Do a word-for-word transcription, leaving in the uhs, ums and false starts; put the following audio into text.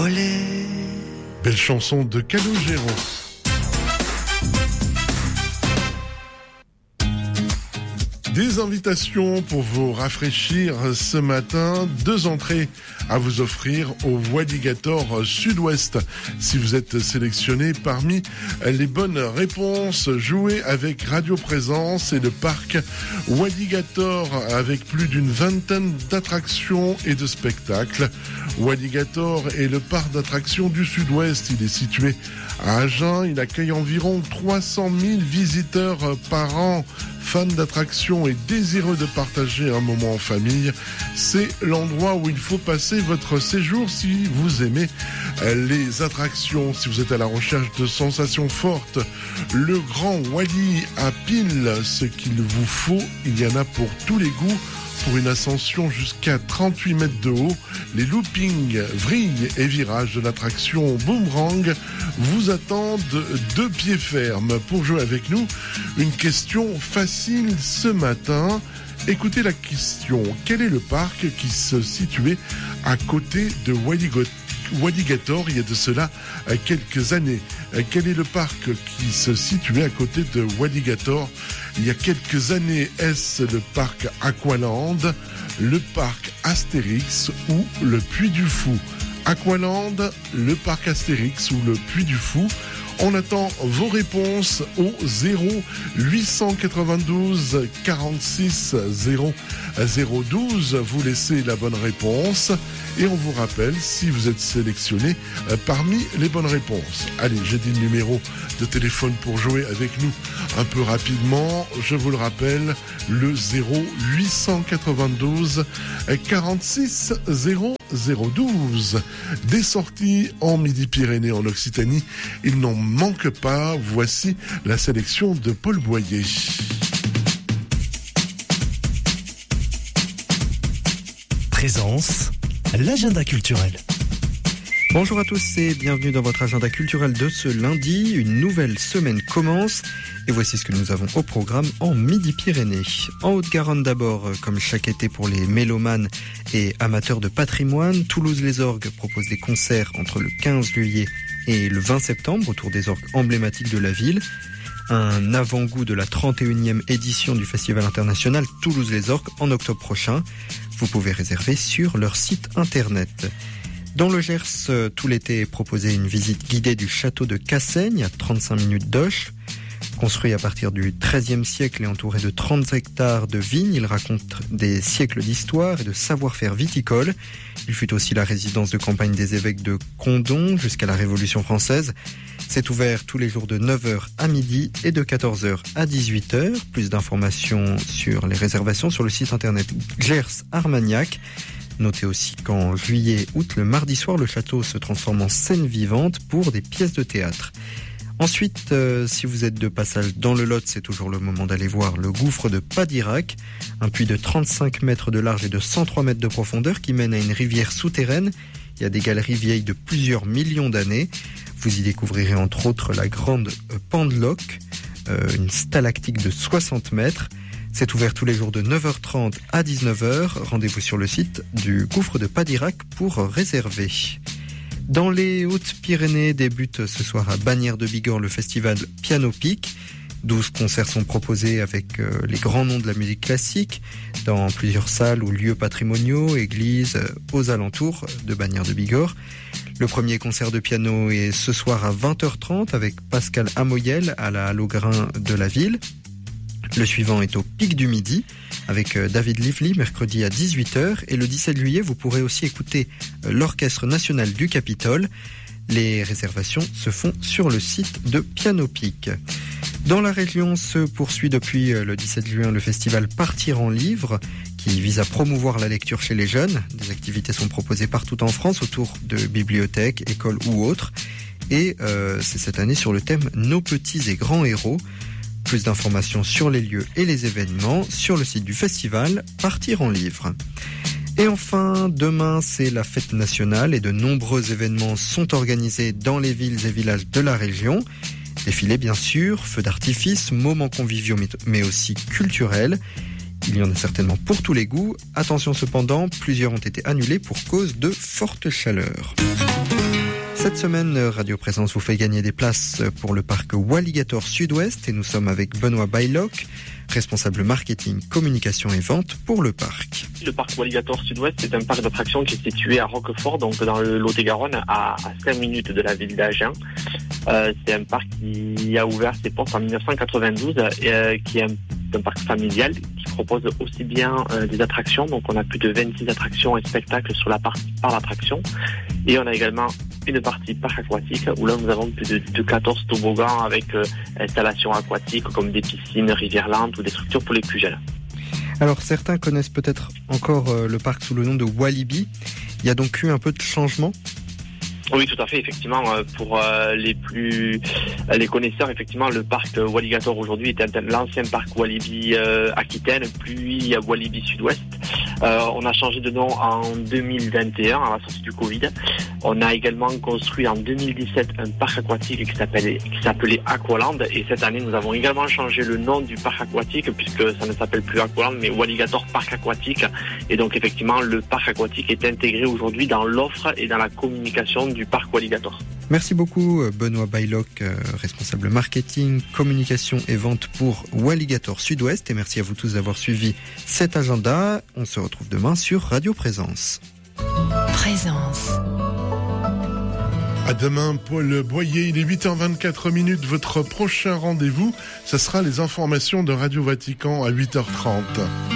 voler. Belle chanson de Calogero. Des invitations pour vous rafraîchir ce matin. Deux entrées à vous offrir au Wadigator Sud-Ouest. Si vous êtes sélectionné parmi les bonnes réponses, jouez avec Radio Présence et le parc Wadigator avec plus d'une vingtaine d'attractions et de spectacles. Wadigator est le parc d'attractions du Sud-Ouest. Il est situé à Agen. Il accueille environ trois cent mille visiteurs par an. Fans d'attractions et désireux de partager un moment en famille, c'est l'endroit où il faut passer votre séjour si vous aimez les attractions, si vous êtes à la recherche de sensations fortes. Le Grand Wadi a pile ce qu'il vous faut, il y en a pour tous les goûts. Pour une ascension jusqu'à trente-huit mètres de haut, les loopings, vrilles et virages de l'attraction Boomerang vous attendent de pied ferme. Pour jouer avec nous, une question facile ce matin. Écoutez la question. Quel est le parc qui se situait à côté de Wadigator Wadigator, il y a de cela quelques années? Quel est le parc qui se situait à côté de Wadigator il y a quelques années? Est-ce le parc Aqualand, le parc Astérix ou le Puy du Fou? Aqualand, le parc Astérix ou le Puy du Fou? On attend vos réponses au zéro huit cent quatre-vingt-douze quarante-six zéro zéro douze. Vous laissez la bonne réponse et on vous rappelle si vous êtes sélectionné parmi les bonnes réponses. Allez, j'ai dit le numéro de téléphone pour jouer avec nous un peu rapidement. Je vous le rappelle, le zéro huit cent quatre-vingt-douze quarante-six zéro zéro douze. Des sorties en Midi-Pyrénées, en Occitanie, il n'en manque pas. Voici la sélection de Paul Boyer. Présence, l'agenda culturel. Bonjour à tous et bienvenue dans votre agenda culturel de ce lundi. Une nouvelle semaine commence et voici ce que nous avons au programme en Midi-Pyrénées. En Haute-Garonne d'abord, comme chaque été pour les mélomanes et amateurs de patrimoine, Toulouse-les-Orgues propose des concerts entre le quinze juillet et le vingt septembre autour des orgues emblématiques de la ville. Un avant-goût de la trente et unième édition du Festival international Toulouse-les-Orgues en octobre prochain. Vous pouvez réserver sur leur site internet. Dans le Gers, tout l'été est proposé une visite guidée du château de Cassaigne à trente-cinq minutes d'Auch. Construit à partir du treizième siècle et entouré de trente hectares de vignes, il raconte des siècles d'histoire et de savoir-faire viticole. Il fut aussi la résidence de campagne des évêques de Condom jusqu'à la Révolution française. C'est ouvert tous les jours de neuf heures à midi et de quatorze heures à dix-huit heures. Plus d'informations sur les réservations sur le site internet Gers Armagnac. Notez aussi qu'en juillet-août, le mardi soir, le château se transforme en scène vivante pour des pièces de théâtre. Ensuite, euh, si vous êtes de passage dans le Lot, c'est toujours le moment d'aller voir le gouffre de Padirac, un puits de trente-cinq mètres de large et de cent trois mètres de profondeur qui mène à une rivière souterraine. Il y a des galeries vieilles de plusieurs millions d'années. Vous y découvrirez entre autres la grande Pendeloque, euh, une stalactique de soixante mètres. C'est ouvert tous les jours de neuf heures trente à dix-neuf heures. Rendez-vous sur le site du gouffre de Padirac pour réserver. Dans les Hautes-Pyrénées débute ce soir à Bagnères de Bigorre le festival Piano Pic. douze concerts sont proposés avec euh, les grands noms de la musique classique dans plusieurs salles ou lieux patrimoniaux, églises, euh, aux alentours de Bagnères de Bigorre. Le premier concert de piano est ce soir à vingt heures trente avec Pascal Amoyel à la Halograin de la ville. Le suivant est au Pic du Midi avec David Lively mercredi à dix-huit heures et le dix-sept juillet vous pourrez aussi écouter l'Orchestre National du Capitole. Les réservations se font sur le site de Piano Pic. Dans la région se poursuit depuis le dix-sept juin le festival Partir en livre qui vise à promouvoir la lecture chez les jeunes. Des activités sont proposées partout en France autour de bibliothèques, écoles ou autres et euh, c'est cette année sur le thème Nos petits et grands héros. Plus d'informations sur les lieux et les événements sur le site du festival Partir en livre. Et enfin, demain, c'est la fête nationale et de nombreux événements sont organisés dans les villes et villages de la région. Défilés bien sûr, feux d'artifice, moments conviviaux mais aussi culturels. Il y en a certainement pour tous les goûts. Attention cependant, plusieurs ont été annulés pour cause de forte chaleur. Cette semaine, Radio Présence vous fait gagner des places pour le parc Walligator Sud-Ouest et nous sommes avec Benoît Bailloc, responsable marketing, communication et vente pour le parc. Le parc Walligator Sud-Ouest, c'est un parc d'attractions qui est situé à Roquefort, donc dans le Lot-et-Garonne, à, à cinq minutes de la ville d'Agen. Euh, c'est un parc qui a ouvert ses portes en dix-neuf cent quatre-vingt-douze et euh, qui est un, un parc familial qui propose aussi bien euh, des attractions. Donc on a plus de vingt-six attractions et spectacles sur la partie par l'attraction. Et on a également une partie parc aquatique où là nous avons plus de, de quatorze toboggans avec euh, installations aquatiques comme des piscines, rivières lentes ou des structures pour les plus jeunes. Alors certains connaissent peut-être encore euh, le parc sous le nom de Walibi. Il y a donc eu un peu de changement ? Oui, tout à fait. Effectivement, pour euh, les plus euh, les connaisseurs, effectivement, le parc euh, Walligator aujourd'hui était l'ancien parc Walibi euh, Aquitaine, puis Walibi Sud-Ouest. Euh, on a changé de nom en deux mille vingt et un, à la sortie du Covid. On a également construit en deux mille dix-sept un parc aquatique qui s'appelait qui s'appelait Aqualand. Et cette année, nous avons également changé le nom du parc aquatique puisque ça ne s'appelle plus Aqualand, mais Walligator Parc Aquatique. Et donc, effectivement, le parc aquatique est intégré aujourd'hui dans l'offre et dans la communication du parc Walligator. Merci beaucoup Benoît Bailloc, responsable marketing, communication et vente pour Walligator Sud-Ouest, et merci à vous tous d'avoir suivi cet agenda. On se retrouve demain sur Radio Présence. Présence. À demain, Paul Boyer, il est huit heures vingt-quatre minutes. Votre prochain rendez-vous, ce sera les informations de Radio Vatican à huit heures trente.